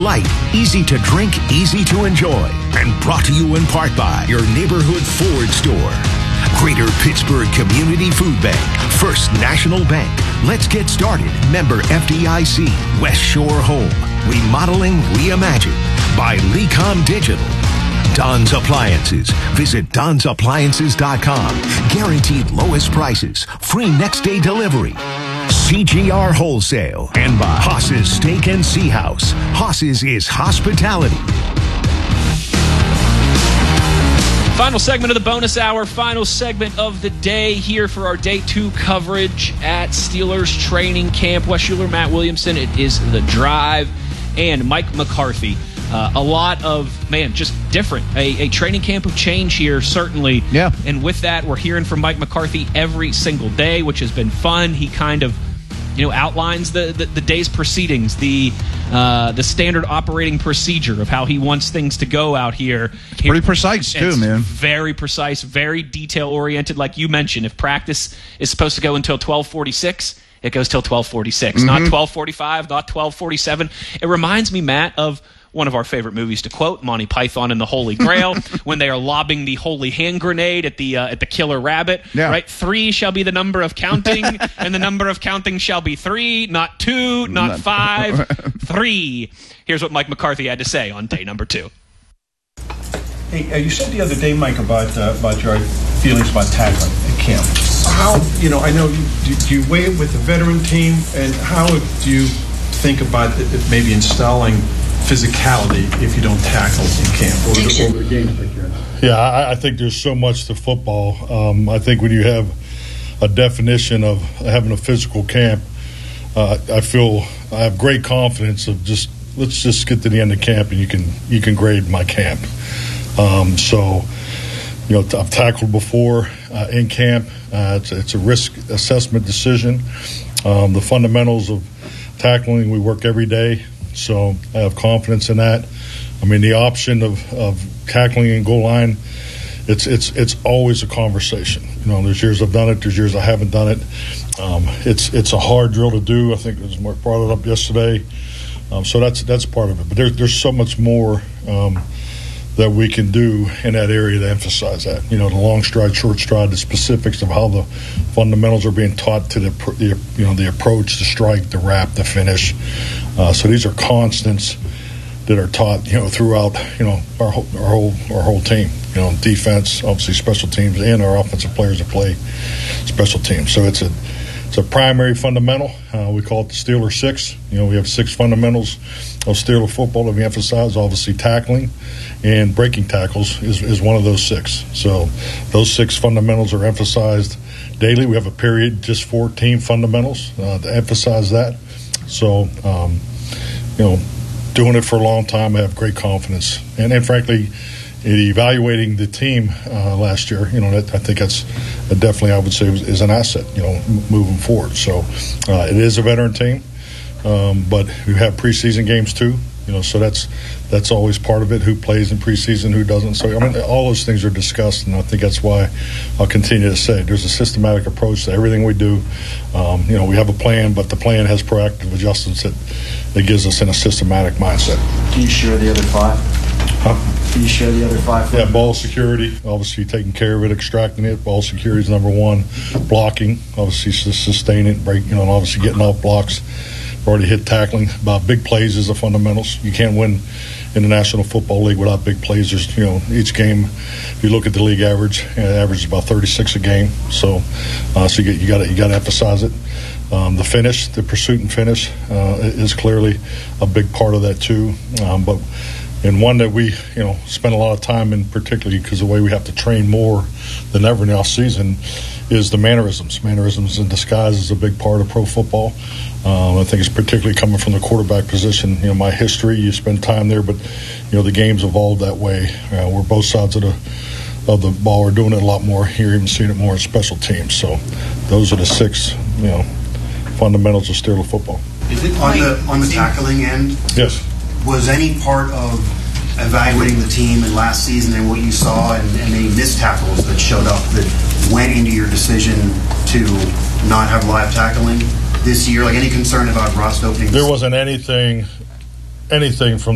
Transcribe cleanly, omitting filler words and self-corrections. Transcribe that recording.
Light, easy to drink, easy to enjoy. And brought to you in part by your neighborhood Ford store. Greater Pittsburgh Community Food Bank. First National Bank. Let's get started. Member FDIC. West Shore Home. Remodeling reimagined by Lecom Digital. Don's Appliances. Visit Don'sAppliances.com. Guaranteed lowest prices. Free next day delivery. CGR Wholesale. And by Haas's Steak and Sea House. Haas's is hospitality. Final segment of the bonus hour, final segment of the day here for our day 2 coverage at Steelers training camp. Wes Schuler, Matt Williamson, it is The Drive, and Mike McCarthy. A lot of, just different. A training camp of change here, certainly. Yeah. And with that, we're hearing from Mike McCarthy every single day, which has been fun. He kind of, outlines the day's proceedings, the standard operating procedure of how he wants things to go out here. It's pretty precise, too, man. Very precise, very detail-oriented. Like you mentioned, if practice is supposed to go until 12:46, it goes till 12:46, not 12:45, not 12:47. It reminds me, Matt, of one of our favorite movies to quote, Monty Python and the Holy Grail, when they are lobbing the holy hand grenade at the killer rabbit. Yeah. Right? 3 shall be the number of counting, and the number of counting shall be 3, not 2, not 5, 3. Here's what Mike McCarthy had to say on day number 2. Hey, you said the other day, Mike, about your feelings about tackling at camp. How, I know, do you weigh it with the veteran team, and how do you think about maybe installing physicality if you don't tackle in camp or the games like that? Yeah, I think there's so much to football. I think when you have a definition of having a physical camp, I have great confidence of let's just get to the end of camp and you can grade my camp. I've tackled before in camp. It's a risk assessment decision. The fundamentals of tackling, we work every day. So I have confidence in that. I mean, the option of tackling in goal line, it's always a conversation. There's years I've done it, there's years I haven't done it. It's a hard drill to do. I think it was Mark brought it up yesterday. So that's part of it. But there's so much more that we can do in that area to emphasize that. The long stride, short stride, the specifics of how the fundamentals are being taught to the approach, the strike, the wrap, the finish. So these are constants that are taught, throughout, our whole team. Defense, obviously special teams, and our offensive players that play special teams. So it's a primary fundamental. We call it the Steeler 6. We have 6 fundamentals of Steeler football that we emphasize. Obviously, tackling and breaking tackles is one of those 6. So those 6 fundamentals are emphasized daily. We have a period just for team fundamentals to emphasize that. So, doing it for a long time, I have great confidence. And frankly, in evaluating the team last year, I think that's definitely, I would say, is an asset, moving forward. So it is a veteran team, but we have preseason games too. So that's always part of it. Who plays in preseason, who doesn't. So all those things are discussed, and I think that's why I'll continue to say there's a systematic approach to everything we do. We have a plan, but the plan has proactive adjustments that gives us in a systematic mindset. Do you share the other 5? Do you share the other 5? Yeah, ball security, obviously taking care of it, extracting it. Ball security is number 1. Blocking, obviously sustain it, break, and obviously getting off blocks. Already hit tackling. About big plays is the fundamentals. You can't win in the National Football League without big plays. There's, each game, if you look at the league average, is about 36 a game. So you got to emphasize it. The finish, the pursuit and finish, is clearly a big part of that too. And one that we, spend a lot of time in, particularly because of the way we have to train more than ever in the off season, is the mannerisms. Mannerisms in disguise is a big part of pro football. I think it's particularly coming from the quarterback position. My history, you spend time there, but the game's evolved that way. Where both sides of the ball are doing it a lot more. You're even seeing it more in special teams. So those are the 6, fundamentals of Steeler football. Is it on the tackling end? Yes. Was any part of evaluating the team in last season and what you saw and any missed tackles that showed up that went into your decision to not have live tackling this year? Like any concern about Rust opening? There wasn't anything from